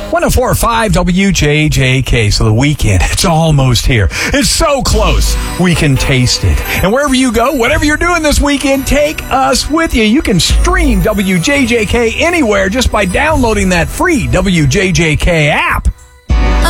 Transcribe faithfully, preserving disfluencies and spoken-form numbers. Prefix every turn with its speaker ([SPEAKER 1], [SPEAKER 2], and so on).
[SPEAKER 1] one oh four point five W J J K. So the weekend, it's almost here. It's so close. We can taste it. And wherever you go, whatever you're doing this weekend, take us with you. You can stream W J J K anywhere just by downloading that free W J J K app.